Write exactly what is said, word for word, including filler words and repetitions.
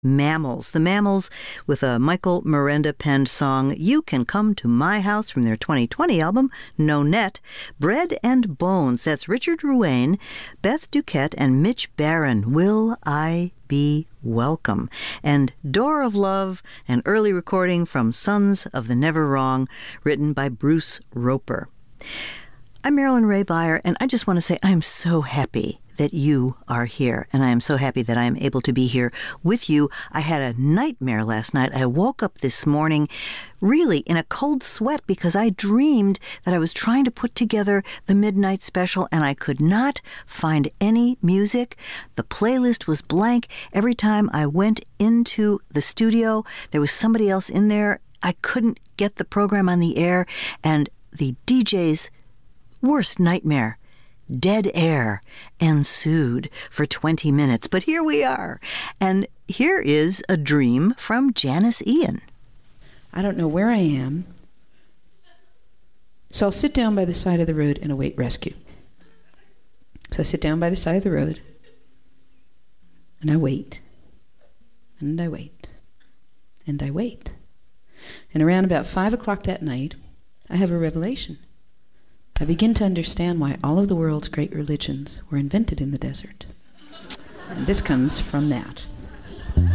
Mammals. The Mammals with a Michael Miranda penned song, You Can Come to My House, from their twenty twenty album, No Net. Bread and Bones. That's Richard Ruane, Beth Duquette, and Mitch Barron. Will I Be Welcome? And Door of Love, an early recording from Sons of the Never Wrong, written by Bruce Roper. I'm Marilyn Ray Beyer, and I just want to say I am so happy that you are here, and I am so happy that I am able to be here with you. I had a nightmare last night. I woke up this morning really in a cold sweat because I dreamed that I was trying to put together the midnight special, and I could not find any music. The playlist was blank. Every time I went into the studio, there was somebody else in there. I couldn't get the program on the air, and the D J's worst nightmare, dead air, ensued for twenty minutes. But here we are. And here is a dream from Janice Ian. I don't know where I am, so I'll sit down by the side of the road and await rescue. So I sit down by the side of the road, and I wait, and I wait, and I wait. And around about five o'clock that night, I have a revelation. I begin to understand why all of the world's great religions were invented in the desert. And this comes from that.